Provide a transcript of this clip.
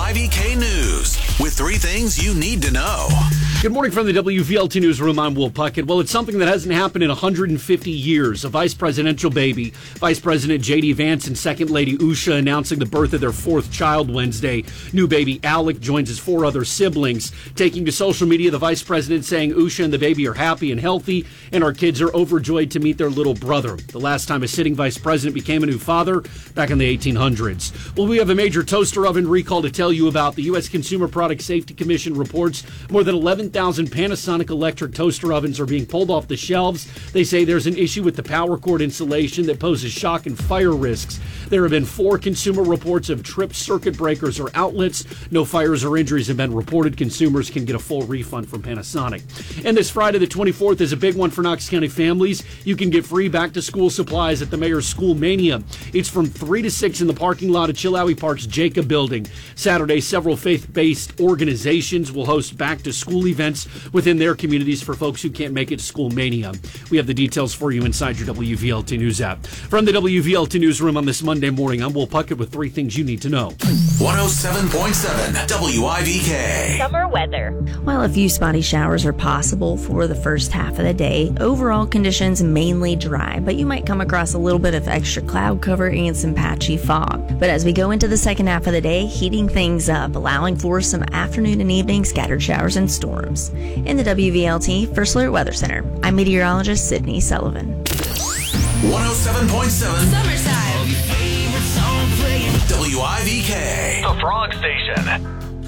WIVK News with 3 things you need to know. Good morning from the WVLT Newsroom. I'm Will Puckett. Well, it's something that hasn't happened in 150 years. A vice presidential baby. Vice President J.D. Vance and Second Lady Usha announcing the birth of their 4th child Wednesday. New baby Alec joins his 4 other siblings. Taking to social media, the vice president saying Usha and the baby are happy and healthy, and our kids are overjoyed to meet their little brother. The last time a sitting vice president became a new father, back in the 1800s. Well, we have a major toaster oven recall to tell you about. The U.S. Consumer Product Safety Commission reports more than 11,000 Panasonic electric toaster ovens are being pulled off the shelves. They say there's an issue with the power cord insulation that poses shock and fire risks. There have been 4 consumer reports of tripped circuit breakers or outlets. No fires or injuries have been reported. Consumers can get a full refund from Panasonic. And this Friday the 24th is a big one for Knox County families. You can get free back-to-school supplies at the Mayor's School Mania. It's from 3 to 6 in the parking lot of Chilhowie Park's Jacob Building. Saturday, several faith-based organizations will host back-to-school events within their communities for folks who can't make it to School Mania. We have the details for you inside your WVLT News app. From the WVLT Newsroom on this Monday morning, I'm Will Puckett with 3 things you need to know. 107.7 WIVK. Summer weather. While a few spotty showers are possible for the first half of the day, overall conditions mainly dry, but you might come across a little bit of extra cloud cover and some patchy fog. But as we go into the second half of the day, heating things up, allowing for some afternoon and evening scattered showers and storms. In the WVLT First Alert Weather Center, I'm meteorologist Sydney Sullivan. 107.7 Summerside. WIVK. The Frog Station.